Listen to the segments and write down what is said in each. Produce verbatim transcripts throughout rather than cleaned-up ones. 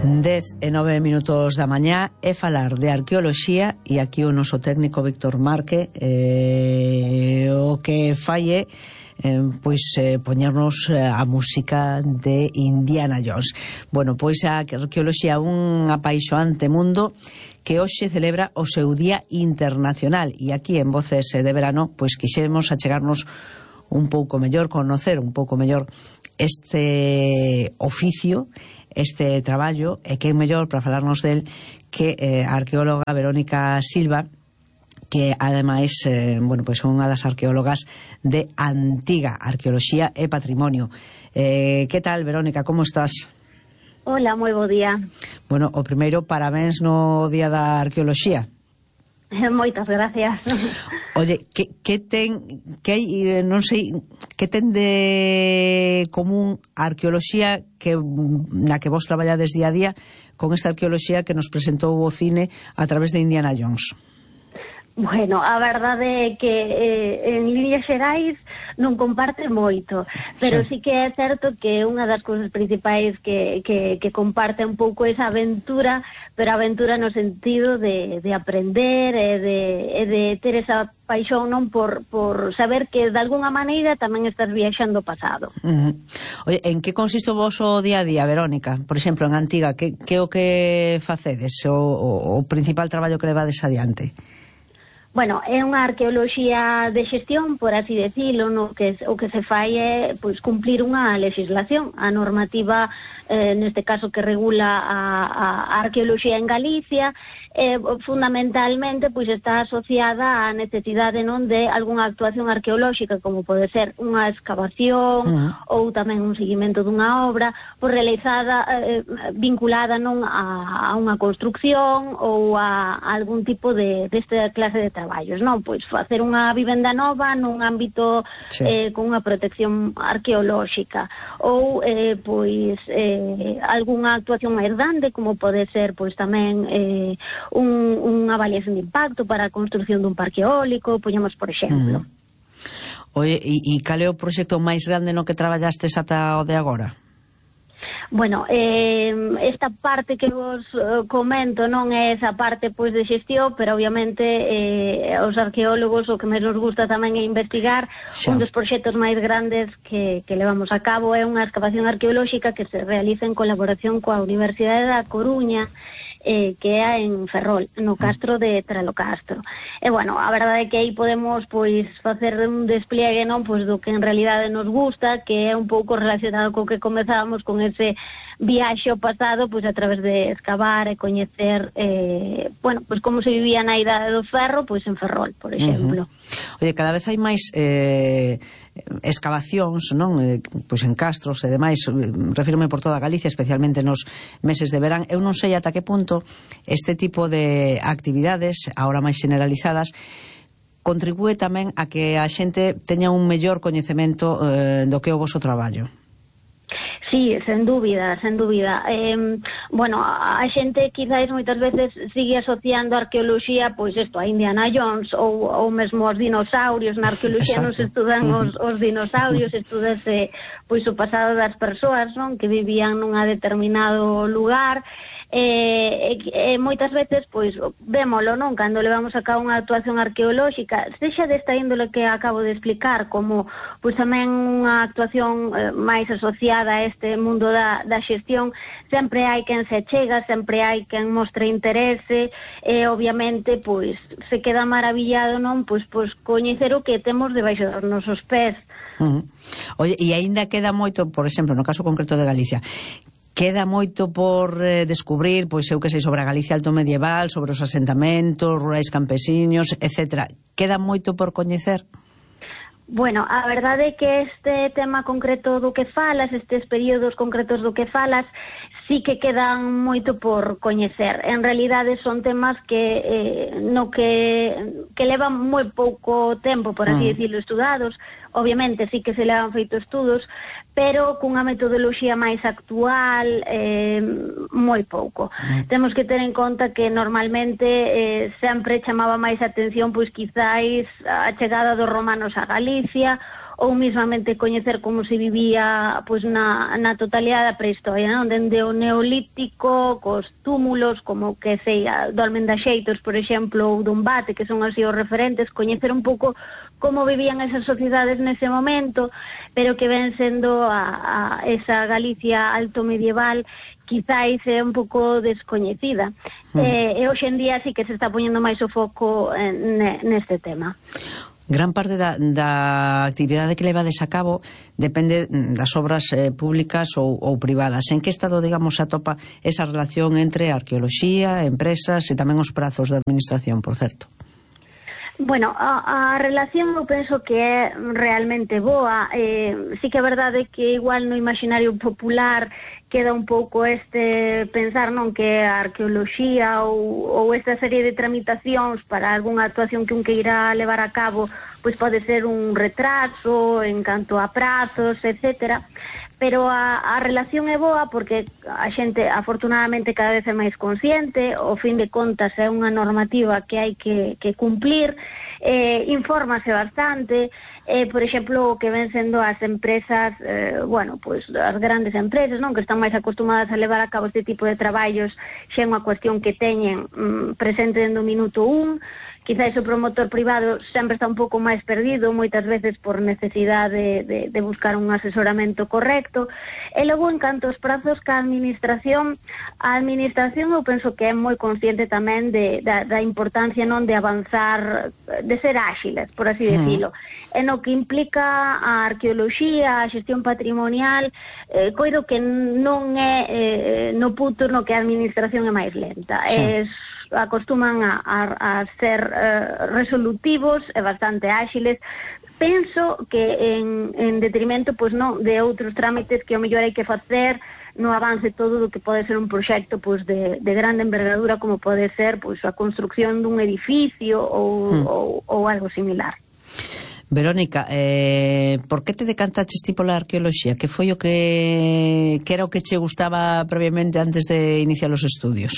Dez e nove minutos da mañá é falar de arqueoloxía e aquí o noso técnico Víctor Marque eh, o que fai é eh, pois eh, poñernos a música de Indiana Jones. Bueno, pois a arqueoloxía é un apaixonante mundo que hoxe celebra o seu Día Internacional e aquí en Voces de Verano pois quixemos achegarnos un pouco mellor, conocer un pouco mellor este oficio, este traballo, e que é mellor para falarnos del que eh, a arqueóloga Verónica Silva, que ademais eh, bueno, pois é unha das arqueólogas de Antiga Arqueoloxía e Patrimonio. Eh, que tal, Verónica, como estás? Hola, moi bo día. Bueno, o primeiro, parabéns no Día da Arqueoloxía. Moitas gracias. Oye, que, que ten que hai, non sei, que ten de común a arqueoloxía que na que vos traballades día a día con esta arqueoloxía que nos presentou o cine a través de Indiana Jones? Bueno, a verdade é que eh, en líneas xerais non comparte moito, pero sí. sí que é certo que unha das cousas principais que, que, que comparte un pouco esa aventura, pero aventura no sentido de, de aprender e de, e de ter esa paixón non por, por saber que de alguna maneira tamén estás viaxando o pasado. Uh -huh. Oye, en que consiste o voso día a día, Verónica? Por exemplo, en Antiga, que, que o que facedes? O, o, o principal traballo que levades adiante? Bueno, é unha arqueoloxía de xestión, por así decirlo, no que o que se fai é pois cumplir unha legislación, a normativa eh, neste caso que regula a, a arqueoloxía en Galicia, eh, fundamentalmente pois está asociada á necesidade non de algunha actuación arqueolóxica, como pode ser unha excavación uh-huh. ou tamén un seguimento dunha obra, pois realizada eh, vinculada non a, a unha construcción ou a, a algún tipo de desta clase de traballo. traballos, non? Pois facer unha vivenda nova nun ámbito sí. eh, con unha protección arqueolóxica ou eh, pois eh, algunha actuación máis grande como pode ser pois tamén eh, un, unha avaliación de impacto para a construcción dun parque eólico, poñemos por exemplo. Mm. Oye, e, e cal é o proxecto máis grande no que traballastes ata o de agora? Bueno, eh, esta parte que vos eh, comento non é esa parte pois de xestión, pero obviamente eh, os arqueólogos o que máis nos gusta tamén é investigar. Xa. Un dos proxectos máis grandes que, que levamos a cabo é unha excavación arqueolóxica que se realiza en colaboración coa Universidade da Coruña, eh, que é en Ferrol, no castro de Tralocastro. E bueno, a verdade é que aí podemos pois facer un despliegue non pois do que en realidade nos gusta, que é un pouco relacionado co que comezábamos con ese viaxe ao pasado, pois a través de excavar e coñecer eh, bueno, pois como se vivía na idade do ferro, pois en Ferrol, por exemplo. Uh-huh. Oye, cada vez hai máis eh, excavacións, non? Eh, pois en castros e demais, refírome por toda Galicia, especialmente nos meses de verán. Eu non sei ata que punto este tipo de actividades, ahora máis generalizadas, contribúe tamén a que a xente teña un mellor coñecemento eh, do que o voso traballo. Sí, sen dúbida, sen dúbida. Eh, bueno, a xente quizáis moitas veces sigue asociando a arqueoloxía, pois isto, a Indiana Jones ou, ou mesmo os dinosaurios. Na arqueoloxía non se estudan os, os dinosaurios, estudase pois o pasado das persoas, non? Que vivían nunha determinado lugar. E, e, e moitas veces pois vémolo, non? Cando levamos a cabo unha actuación arqueolóxica, sexa desta índole que acabo de explicar, como pois tamén unha actuación eh, máis asociada a este mundo da, da xestión, sempre hai quen se chega, sempre hai quen mostra interese e obviamente pois se queda maravillado, non? Pois, pois coñecer o que temos debaixo dos nosos pés. Uh-huh. Oye, e aínda queda moito, por exemplo, no caso concreto de Galicia, queda moito por eh, descubrir, pois eu que sei, sobre a Galicia alto medieval, sobre os asentamentos, rurais campesiños, etcétera. Queda moito por coñecer? Bueno, a verdade é que este tema concreto do que falas, estes períodos concretos do que falas, sí que quedan moito por coñecer. En realidade son temas que eh, no que que levan moi pouco tempo, por así mm. decirlo, estudados. Obviamente sí que se levan feito estudos, pero cunha metodoloxía máis actual, eh, moi pouco. Mm. Temos que ter en conta que normalmente eh, sempre chamaba máis atención pois quizáis a chegada dos romanos a Galicia ou mismamente coñecer como se vivía pois na, na totalidade da prehistoria, non? Dende o neolítico, cos túmulos, como que sei, do Almendaxeitos, por exemplo, ou do Umbate, que son así os referentes, coñecer un pouco como vivían esas sociedades nese momento, pero que ven sendo a, a esa Galicia alto medieval quizáis é un pouco descoñecida. Mm. Eh, e hoxe en día sí que se está poñendo máis o foco en, neste tema. Gran parte da, da actividade que levades a cabo depende das obras eh, públicas ou, ou privadas. En que estado, digamos, se atopa esa relación entre arqueoloxía, empresas e tamén os prazos da administración, por certo? Bueno, a, a relación eu penso que é realmente boa. Eh, sí que é verdade que igual no imaginario popular queda un pouco este pensar, non, que a arqueoloxía ou, ou esta serie de tramitacións para algunha actuación que un queira levar a cabo pois pode ser un retraso en canto a prazos, etcétera. Pero a, a relación é boa porque a xente afortunadamente cada vez é máis consciente, ao fin de contas é unha normativa que hai que, que cumplir, eh, infórmase bastante, eh, por exemplo, o que ven sendo as empresas, eh, bueno, pues as grandes empresas, non, que están máis acostumadas a levar a cabo este tipo de traballos, xa é unha cuestión que teñen mm, presente dentro do minuto un. Quizás o promotor privado sempre está un pouco máis perdido, moitas veces por necesidade de, de, de buscar un asesoramento correcto. E logo, en canto aos prazos que a administración, a administración eu penso que é moi consciente tamén de, da, da importancia, non, de avanzar, de ser áxiles, por así sí. decirlo. E no que implica a arqueoloxía, a xestión patrimonial, eh, coido que non é eh, no punto no que a administración é máis lenta. Sí. É acostuman a, a, a ser uh, resolutivos e bastante áxiles. Penso que en, en detrimento pois non de outros trámites que ao mellor hai que facer no avance todo do que pode ser un proxecto pois de, de grande envergadura, como pode ser pois a construcción dun edificio ou, hmm. ou, ou algo similar. Verónica, eh, por que te decantaches ti pola arqueoloxía? Que foi o que, que era o que che gustaba previamente antes de iniciar os estudios?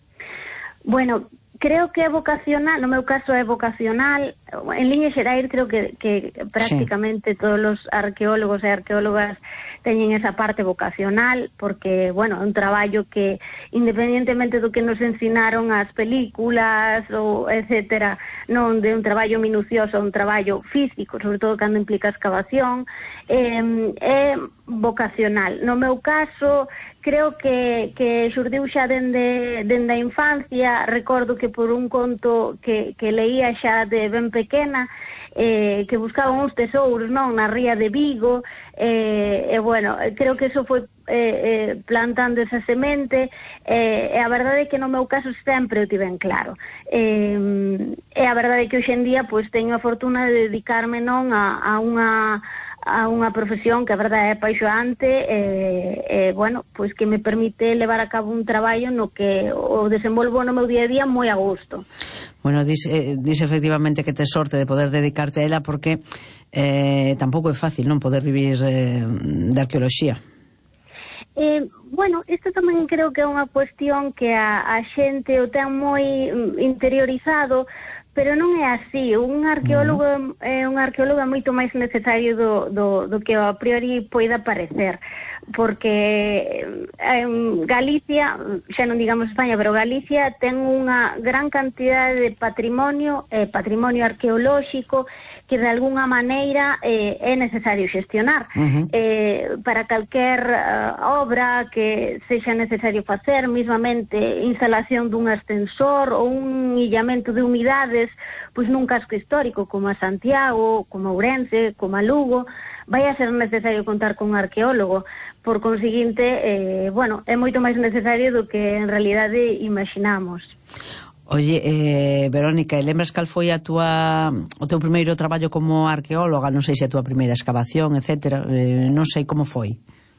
Bueno, creo que é vocacional, no meu caso é vocacional, en liña xerais creo que, que prácticamente sí. todos os arqueólogos e arqueólogas teñen esa parte vocacional, porque, bueno, é un traballo que, independientemente do que nos ensinaron as películas, ou etcétera, non de un traballo minucioso, un traballo físico, sobre todo cando implica excavación, eh, é vocacional. No meu caso, creo que, que xurdiu xa dende, dende a infancia. Recordo que por un conto que, que leía xa de ben pequena, eh, que buscaban uns tesouros, non, na ría de Vigo, e eh, eh, bueno, creo que eso foi eh, eh, plantando esa semente, eh, e a verdade é que no meu caso sempre o tiven claro. Eh, e a verdade é que hoxe en día pois teño a fortuna de dedicarme, non, a, a unha a unha profesión que a verdade é paixoante e, eh, eh, bueno, pois que me permite levar a cabo un traballo no que o desenvolvo no meu día a día moi a gusto. Bueno, dice, eh, dice efectivamente que tes sorte de poder dedicarte a ela porque eh, tampouco é fácil, non, poder vivir eh, de arqueoloxía. Eh, bueno, isto tamén creo que é unha cuestión que a, a xente o ten moi interiorizado, pero non é así. Un arqueólogo uh-huh. é un arqueólogo é moito máis necesario do, do, do que a priori poida parecer, porque en Galicia, xa non digamos España, pero Galicia ten unha gran cantidade de patrimonio, eh, patrimonio arqueolóxico que de alguna maneira eh, é necesario xestionar. Uh-huh. eh, para calquer uh, obra que sexa necesario facer, mismamente instalación dun ascensor ou un illamento de humidades, pois nun casco histórico como a Santiago, como a Ourense, como a Lugo, vai a ser necesario contar con un arqueólogo. Por conseguinte, eh, bueno, é moito máis necesario do que en realidade imaginamos. Oye, eh, Verónica, lembras cal foi a túa, o teu primeiro traballo como arqueóloga? Non sei se a túa primeira excavación, etcétera. Eh, non sei como foi.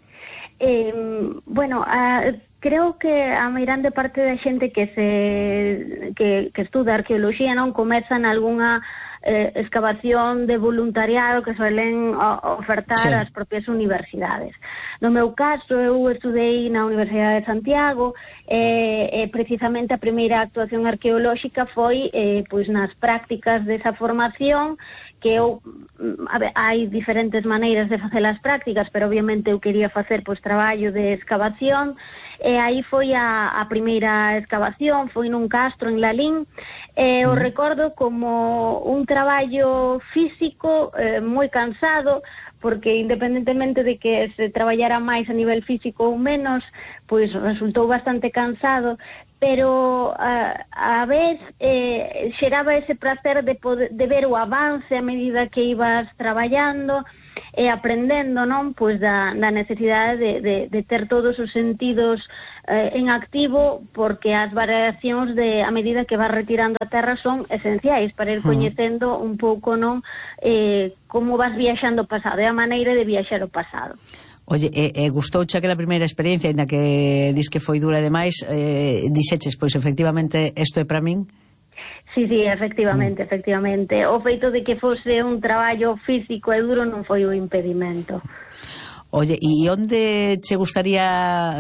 Eh, bueno, a, creo que a meirande parte da xente que se que, que estuda arqueoloxía non comezan algunha eh, excavación de voluntariado que suelen o, ofertar sí. as propias universidades. No meu caso, eu estudei na Universidade de Santiago e eh, eh, precisamente a primeira actuación arqueolóxica foi eh, pois nas prácticas desa formación, que eu, a ver, hai diferentes maneiras de facer as prácticas, pero obviamente eu quería facer pois traballo de excavación, e aí foi a, a primeira excavación, foi nun castro en Lalín, e o recordo como un traballo físico eh, moi cansado, porque independentemente de que se traballara máis a nivel físico ou menos, pois resultou bastante cansado, pero a, a vez eh, xeraba ese placer de, poder, de ver o avance a medida que ibas traballando e aprendendo, non? Pois da, da necesidade de, de, de ter todos os sentidos eh, en activo, porque as variacións de, a medida que vas retirando a terra son esenciais para ir coñecendo un pouco, non? Eh, como vas viaxando o pasado, é a maneira de viaxar o pasado. Oye, e, e gustouche aquela primeira experiencia, ainda que dis que foi dura demais, eh, dixeches, pois efectivamente isto é para min? Sí, sí, efectivamente, mm. efectivamente. O feito de que fose un traballo físico e duro non foi un impedimento. Oye, e onde che gustaría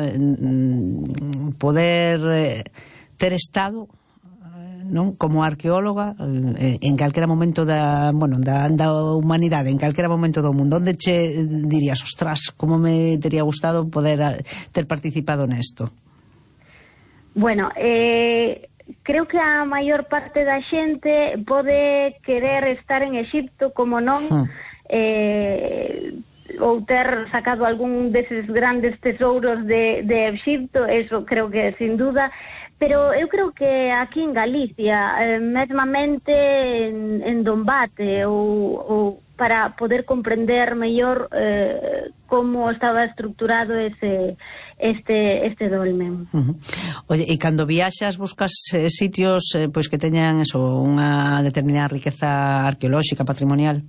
mm, poder eh, ter estado, non, como arqueóloga eh, en calquera momento da, bueno, da, da humanidade, en calquera momento do mundo? Onde che dirías, ostras, como me tería gustado poder a, ter participado nesto? Bueno, eh, creo que a maior parte da xente pode querer estar en Exipto, como non, hmm. eh, ou ter sacado algún deses grandes tesouros de, de Exipto, eso creo que sin duda. Pero eu creo que aquí en Galicia, eh, mesmamente en, en Dombate, ou, ou para poder comprender mellor eh, como estaba estructurado ese este este dolmen. Uh-huh. Oye, e cando viaxas buscas eh, sitios eh, pois que teñan eso, unha determinada riqueza arqueolóxica, patrimonial?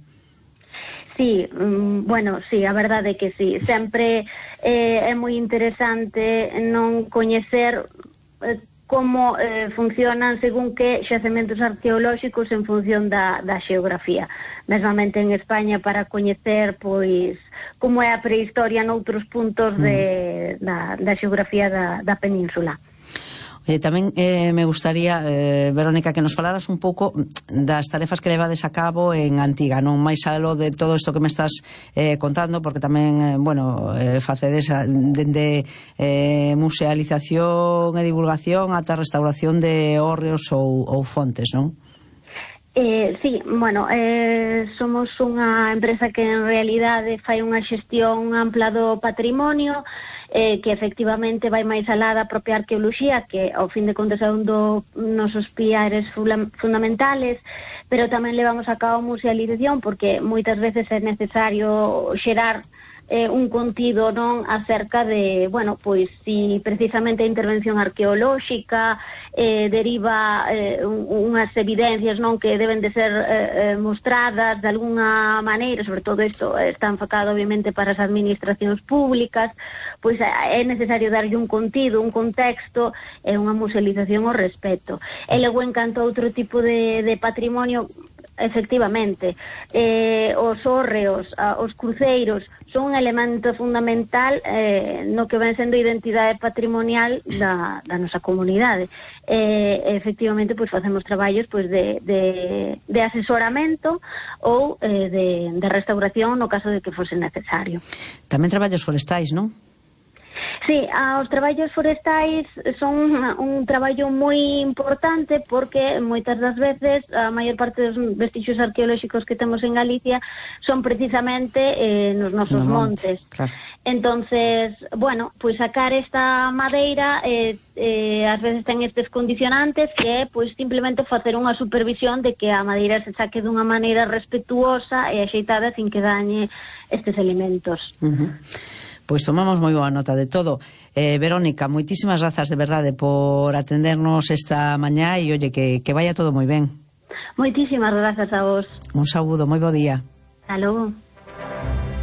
Sí, um, bueno, sí, a verdade é que sí. Sempre eh, é moi interesante non coñecer eh, como eh, funcionan según que xacementos arqueolóxicos en función da, da xeografía. Mesmamente en España, para coñecer pois como é a prehistoria noutros puntos de, da, da xeografía da, da península. Eh, tamén eh, me gustaría, eh, Verónica, que nos falaras un pouco das tarefas que levades a cabo en Antiga, non máis aló de todo isto que me estás eh, contando, porque tamén, eh, bueno, eh, facedes dende eh, musealización e divulgación ata restauración de hórreos ou, ou fontes, non? Eh, sí, bueno, eh, somos unha empresa que en realidade fai unha xestión ampla do patrimonio, eh, que efectivamente vai máis alá da propia arqueoloxía, que ao fin de contas é un dos nosos piares fundamentales, pero tamén levamos a cabo musealización, porque moitas veces é necesario xerar eh, un contido, non, acerca de, bueno, pois si precisamente a intervención arqueolóxica eh, deriva eh, un, unhas evidencias, non, que deben de ser eh, eh, mostradas de alguna maneira, sobre todo isto está enfocado obviamente para as administracións públicas, pois é necesario darlle un contido, un contexto e unha musealización ao respecto. E logo, en canto a outro tipo de, de patrimonio, efectivamente, eh, os hórreos, os cruceiros son un elemento fundamental eh, no que ven sendo a identidade patrimonial da, da nosa comunidade. Eh, efectivamente, pois facemos traballos pois de, de, de asesoramento ou eh, de, de restauración no caso de que fose necesario. Tamén traballos forestais, non? Sí, os traballos forestais son un, un traballo moi importante, porque moitas das veces a maior parte dos vestixios arqueolóxicos que temos en Galicia son precisamente eh, nos nosos no montes. Monte, claro. Entonces, bueno, pois pues sacar esta madeira eh, eh, ás veces ten estes condicionantes, que é pois simplemente facer unha supervisión de que a madeira se saque dunha maneira respetuosa e axeitada sin que dañe estes elementos. Uh-huh. Pois tomamos moi boa nota de todo. Eh, Verónica, moitísimas grazas de verdade por atendernos esta mañá e, oye, que, que vaya todo moi ben. Moitísimas grazas a vos. Un saúdo, moi bo día. Hasta logo.